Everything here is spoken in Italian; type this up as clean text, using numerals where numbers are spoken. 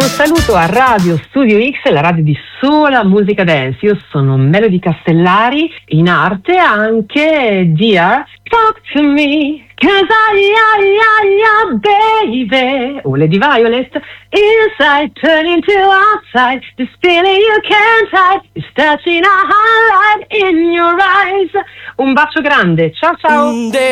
saluto a Radio Studio X, la radio di sola musica dance. Io sono Melody Castellari, in arte anche Dear Talk to Me, 'cause baby, o Lady Violet, inside turn into outside, this feeling you can't hide, is touching a highlight in your eyes. Un bacio grande, ciao ciao.